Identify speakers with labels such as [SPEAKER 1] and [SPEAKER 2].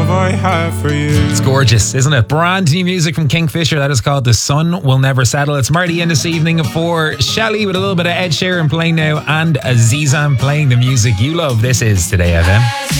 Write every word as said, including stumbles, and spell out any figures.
[SPEAKER 1] love I have for you.
[SPEAKER 2] It's gorgeous, isn't it? Brand new music from Kingfisher. That is called The Sun Will Never Settle. It's Marty in this evening for Shelley with a little bit of Ed Sheeran playing now and Azizan playing the music you love. This is Today F M.